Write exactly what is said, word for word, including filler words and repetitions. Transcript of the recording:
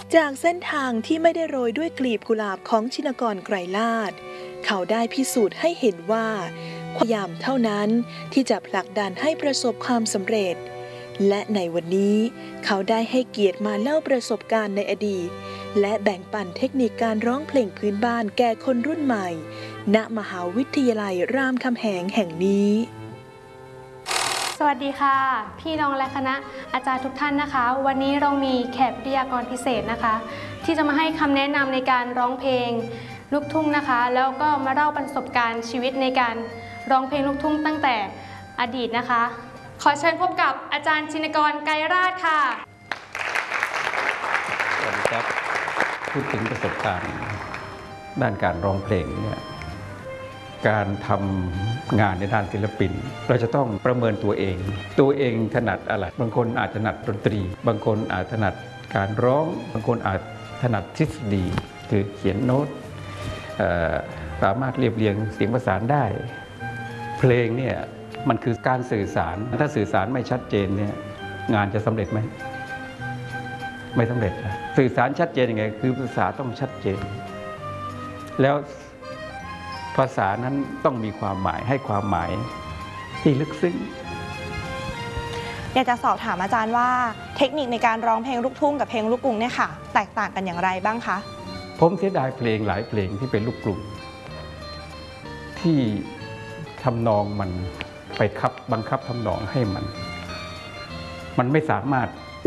จากเส้นทางที่ไม่ได้โรยด้วยกลีบกุหลาบของชินกรไกรลาภเขาได้พิสูจน์ให้เห็นว่าความพยายามเท่านั้นที่จะผลักดันให้ประสบความสำเร็จและในวันนี้เขาได้ให้เกียรติมาเล่าประสบการณ์ในอดีตและแบ่งปันเทคนิคการร้องเพลงพื้นบ้านแก่คนรุ่นใหม่ณมหาวิทยาลัยรามคำแหงแห่งนี้สวัสดีค่ะพี่น้องและคณะอาจารย์ทุกท่านนะคะวันนี้เรามีแขกวิทยากรพิเศษนะคะที่จะมาให้คำแนะนำในการร้องเพลงลูกทุ่งนะคะแล้วก็มาเล่าประสบการณ์ชีวิตในการร้องเพลงลูกทุ่งตั้งแต่อดีตนะคะขอเชิญพบกับอาจารย์ชินกรไกรราชค่ะสวัสดีครับพูดถึงประสบการณ์ด้านการร้องเพลงเนี่ยการทำงานในด้านศิลปินเราจะต้องประเมินตัวเองตัวเองถนัดอะไรบางคนอาจถนัดดนตรีบางคนอาจถนัดการร้องบางคนอาจถนัดทฤษฎีคือเขียนโน้ตสามารถเรียบเรียงเสียงประสานได้เพลงเนี่ยมันคือการสื่อสารถ้าสื่อสารไม่ชัดเจนเนี่ยงานจะสำเร็จไหมไม่สำเร็จสื่อสารชัดเจนยังไงคือภาษาต้องชัดเจนแล้วภาษานั้นต้องมีความหมายให้ความหมายที่ลึกซึ้งอยากจะสอบถามอาจารย์ว่าเทคนิคในการร้องเพลงลูกทุ่งกับเพลงลูกกรุงเนี่ยค่ะแตกต่างกันอย่างไรบ้างคะผมเสียดายเพลงหลายเพลงที่เป็นลูกกรุงที่ทำนองมันไปคับบังคับทำนองให้มันมันไม่สามารถ